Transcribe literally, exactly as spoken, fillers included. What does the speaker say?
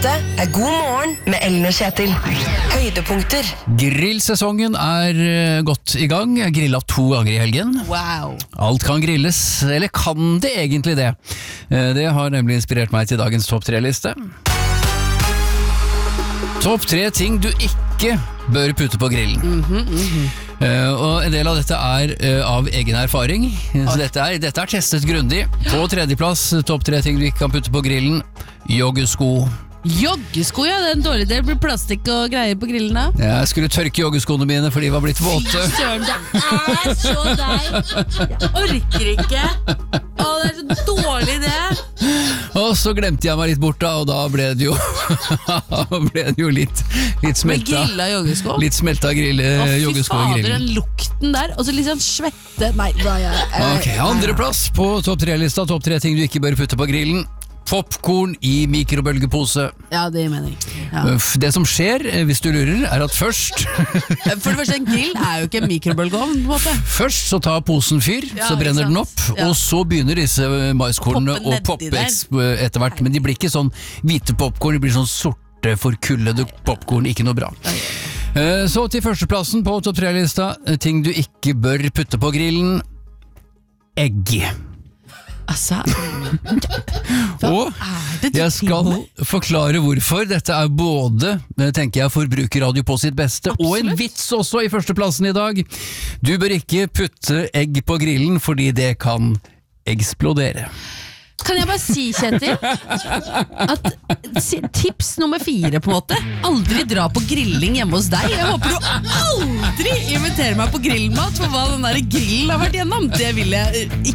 Dette er God morgen med Ellen og Kjetil. Høydepunkter. Grillsesongen er eh, godt i gang. Jeg grillet to ganger i helgen. Wow. Alt kan grilles, eller kan det egentlig det? Eh, Det har nemlig inspirert meg til dagens topp tre-liste. Topp tre ting du ikke bør putte på grillen. Mhm, mhm. Eh, og en del av dette er eh, av egen erfaring. Så dette er, dette er testet grundig. På tredjeplass, topp tre ting du ikke kan putte på grillen. Joggesko. Joggesko, ja, det er en dårlig del. Blir plastikk og greier på grillen da. Jeg skulle tørke joggeskoene mine, for de var blitt våte. Søren, det er så deg. Jeg orker ikke. Å, det er så dårlig det. Og så glemte jeg meg litt bort da, og da ble det jo ble det jo litt, litt Med smelta. grilla joggesko. Litt smelta grille, Å, fy joggesko i fader, grillen. den lukten der. Og så litt sånn svette. Nei, hva er jeg? Ok, andreplass på topp tre-lista. Topp tre ting du ikke bør putte på grillen. Popcorn i mikrobølgepose. Ja, det mener jeg. Ja. Det som skjer, eh, hvis du lurer, er at først For det første, en grill er jo ikke en mikrobølgeovn, på en måte. Først så tar posen fyr, Ja, så brenner ikke den sant? opp, Ja. og så begynner disse maiskornene Poppe å nedi poppe der. eks- etter hvert. Men de blir ikke sånn hvite popcorn, de blir sånn sorte, forkullede popcorn. Ikke noe bra. Eh, Så til førsteplassen på topp tre-lista. Ting du ikke bør putte på grillen. Egg. Altså, Og er det du jeg skal finner? forklare hvorfor. Dette er både, eh, tenker jeg, forbrukerradio på sitt beste, og en Absolutt. vits også i førsteplassen i dag. Du bør ikke putte egg på grillen, fordi det kan eksplodere. Kan jeg bare si, Kjetil, at si- tips nummer fire på en måte, aldri dra på grilling hjemme hos deg. Jeg håper du aldri inviterer meg på grillmat, for hva den der grillen har vært gjennom, det vil jeg ikke.